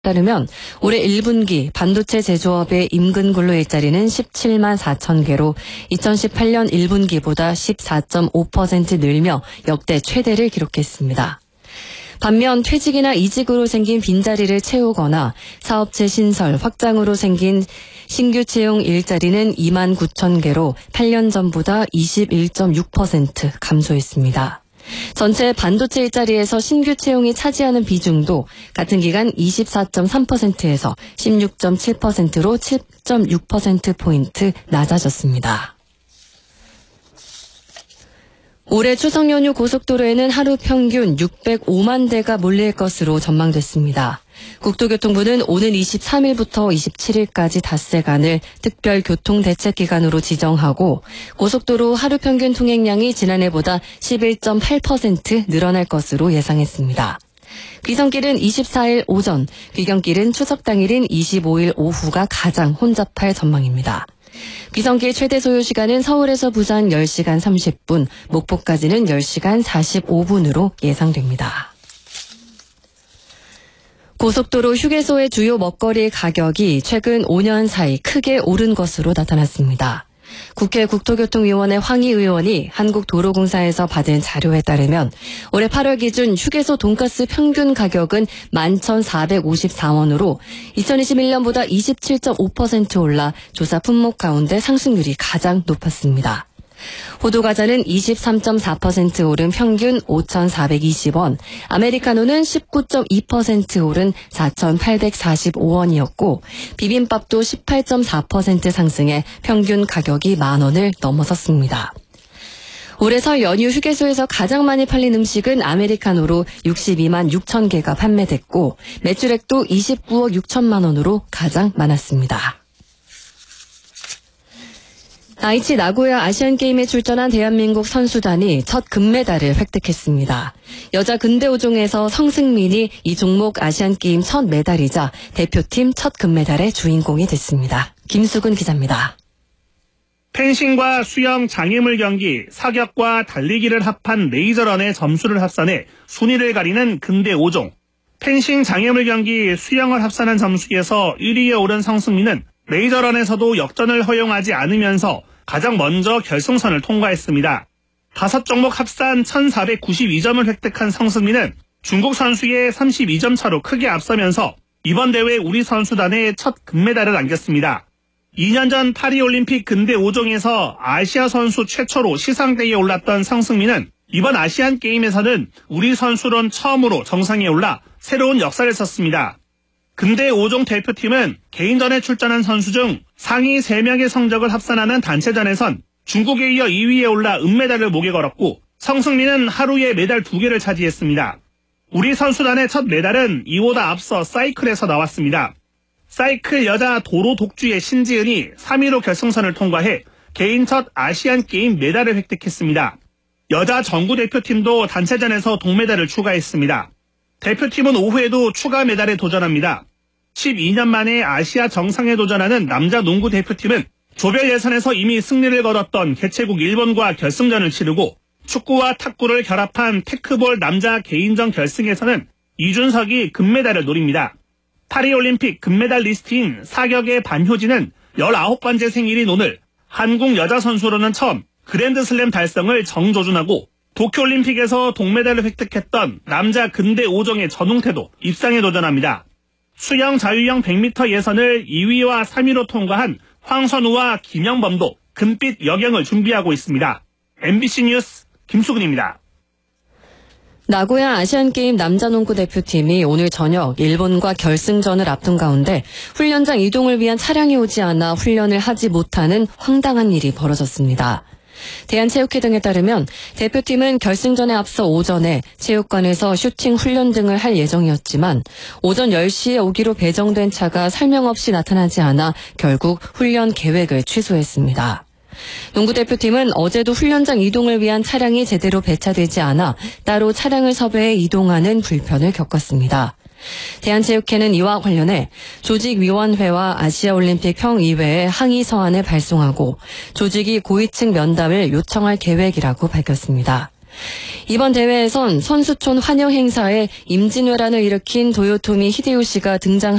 따르면 올해 1분기 반도체 제조업의 임금 근로 일자리는 17만 4천 개로 2018년 1분기보다 14.5% 늘며 역대 최대를 기록했습니다. 반면 퇴직이나 이직으로 생긴 빈자리를 채우거나 사업체 신설, 확장으로 생긴 신규 채용 일자리는 2만 9천 개로 8년 전보다 21.6% 감소했습니다. 전체 반도체 일자리에서 신규 채용이 차지하는 비중도 같은 기간 24.3%에서 16.7%로 7.6%포인트 낮아졌습니다. 올해 추석 연휴 고속도로에는 하루 평균 605만 대가 몰릴 것으로 전망됐습니다. 국토교통부는 오는 23일부터 27일까지 닷새간을 특별교통대책기간으로 지정하고 고속도로 하루 평균 통행량이 지난해보다 11.8% 늘어날 것으로 예상했습니다. 귀성길은 24일 오전, 귀경길은 추석 당일인 25일 오후가 가장 혼잡할 전망입니다. 귀성길 최대 소요 시간은 서울에서 부산 10시간 30분, 목포까지는 10시간 45분으로 예상됩니다. 고속도로 휴게소의 주요 먹거리 가격이 최근 5년 사이 크게 오른 것으로 나타났습니다. 국회 국토교통위원회 황희 의원이 한국도로공사에서 받은 자료에 따르면 올해 8월 기준 휴게소 돈가스 평균 가격은 11,454원으로 2021년보다 27.5% 올라 조사 품목 가운데 상승률이 가장 높았습니다. 호두과자는 23.4% 오른 평균 5,420원, 아메리카노는 19.2% 오른 4,845원이었고 비빔밥도 18.4% 상승해 평균 가격이 10,000원을 넘어섰습니다. 올해 설 연휴 휴게소에서 가장 많이 팔린 음식은 아메리카노로 62만 6천 개가 판매됐고 매출액도 29억 6천만 원으로 가장 많았습니다. 아이치 나고야 아시안게임에 출전한 대한민국 선수단이 첫 금메달을 획득했습니다. 여자 근대오종에서 성승민이 이 종목 아시안게임 첫 메달이자 대표팀 첫 금메달의 주인공이 됐습니다. 김수근 기자입니다. 펜싱과 수영, 장애물 경기, 사격과 달리기를 합한 레이저런의 점수를 합산해 순위를 가리는 근대오종. 펜싱, 장애물 경기, 수영을 합산한 점수에서 1위에 오른 성승민은 레이저런에서도 역전을 허용하지 않으면서 가장 먼저 결승선을 통과했습니다. 5종목 합산 1,492점을 획득한 성승민은 중국 선수의 32점 차로 크게 앞서면서 이번 대회 우리 선수단의 첫 금메달을 안겼습니다. 2년 전 파리올림픽 근대 5종에서 아시아 선수 최초로 시상대에 올랐던 성승민은 이번 아시안게임에서는 우리 선수론 처음으로 정상에 올라 새로운 역사를 썼습니다. 근대 5종 대표팀은 개인전에 출전한 선수 중 상위 3명의 성적을 합산하는 단체전에선 중국에 이어 2위에 올라 은메달을 목에 걸었고 성승민은 하루에 메달 2개를 차지했습니다. 우리 선수단의 첫 메달은 이보다 앞서 사이클에서 나왔습니다. 사이클 여자 도로 독주의 신지은이 3위로 결승선을 통과해 개인 첫 아시안게임 메달을 획득했습니다. 여자 정구 대표팀도 단체전에서 동메달을 추가했습니다. 대표팀은 오후에도 추가 메달에 도전합니다. 12년 만에 아시아 정상에 도전하는 남자 농구 대표팀은 조별 예선에서 이미 승리를 거뒀던 개최국 일본과 결승전을 치르고 축구와 탁구를 결합한 테크볼 남자 개인전 결승에서는 이준석이 금메달을 노립니다. 파리올림픽 금메달 리스트인 사격의 반효진은 19번째 생일인 오늘 한국 여자 선수로는 처음 그랜드슬램 달성을 정조준하고 도쿄올림픽에서 동메달을 획득했던 남자 근대 5종의 전웅태도 입상에 도전합니다. 수영 자유형 100m 예선을 2위와 3위로 통과한 황선우와 김영범도 금빛 여경을 준비하고 있습니다. MBC 뉴스 김수근입니다. 나고야 아시안게임 남자농구 대표팀이 오늘 저녁 일본과 결승전을 앞둔 가운데 훈련장 이동을 위한 차량이 오지 않아 훈련을 하지 못하는 황당한 일이 벌어졌습니다. 대한체육회 등에 따르면 대표팀은 결승전에 앞서 오전에 체육관에서 슈팅 훈련 등을 할 예정이었지만 오전 10시에 오기로 배정된 차가 설명 없이 나타나지 않아 결국 훈련 계획을 취소했습니다. 농구대표팀은 어제도 훈련장 이동을 위한 차량이 제대로 배차되지 않아 따로 차량을 섭외해 이동하는 불편을 겪었습니다. 대한체육회는 이와 관련해 조직위원회와 아시아올림픽 평의회에 항의 서한을 발송하고 조직이 고위층 면담을 요청할 계획이라고 밝혔습니다. 이번 대회에선 선수촌 환영 행사에 임진왜란을 일으킨 도요토미 히데요시가 등장